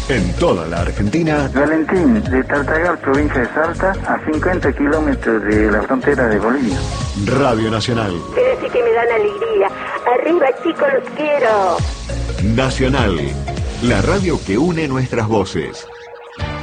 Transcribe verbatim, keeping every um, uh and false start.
En toda la Argentina. Valentín, de Tartagal, provincia de Salta, a cincuenta kilómetros de la frontera de Bolivia. Radio Nacional. Pero sí que me dan alegría. Arriba, chicos, los quiero. Nacional, la radio que une nuestras voces.